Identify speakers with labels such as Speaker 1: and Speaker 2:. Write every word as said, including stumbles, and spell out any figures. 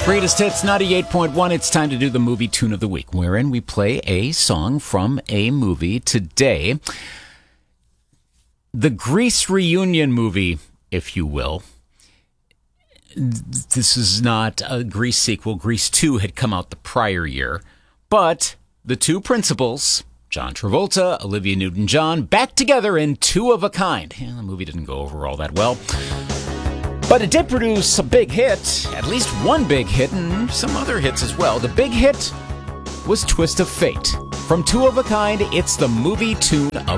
Speaker 1: Greatest Hits ninety-eight point one. It's time to do the movie tune of the week, wherein we play a song from a movie. Today, the Grease reunion movie, if you will. This is not a Grease sequel. Grease two had come out the prior year. But the two principals, John Travolta, Olivia Newton-John, back together in Two of a Kind. Yeah, the movie didn't go over all that well. But it did produce a big hit, at least one big hit, and some other hits as well. The big hit was Twist of Fate. From Two of a Kind, it's the movie tune of